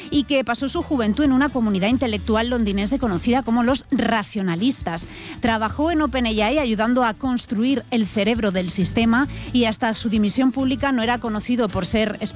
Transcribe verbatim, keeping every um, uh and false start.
y que pasó su juventud en una comunidad intelectual londinense conocida como los racionalistas. Trabajó en OpenAI ayudando a construir el cerebro del sistema y hasta su dimisión pública no era conocido por ser